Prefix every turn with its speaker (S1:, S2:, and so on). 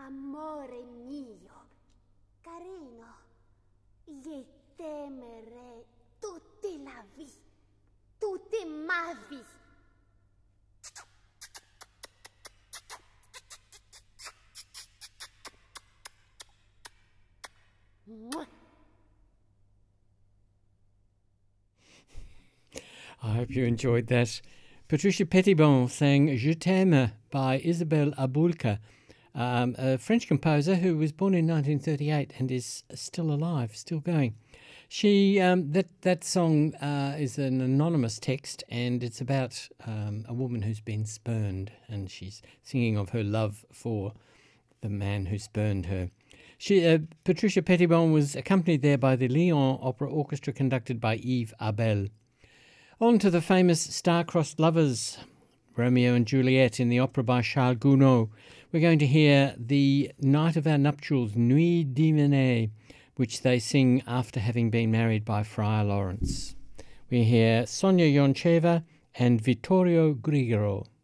S1: Amore mio, carino, gli temerei tutti la vie, tutti ma vie.
S2: I hope you enjoyed that. Patricia Pettibon sang Je t'aime by Isabelle Abulka, a French composer who was born in 1938 and is still alive, still going. She that song is an anonymous text, and it's about a woman who's been spurned, and she's singing of her love for the man who spurned her. Patricia Pettibon was accompanied there by the Lyon Opera Orchestra, conducted by Yves Abel. On to the famous star-crossed lovers, Romeo and Juliet, in the opera by Charles Gounod. We're going to hear the Night of Our Nuptials, Nuit d'Hyménée, which they sing after having been married by Friar Lawrence. We hear Sonia Yoncheva and Vittorio Grigoro.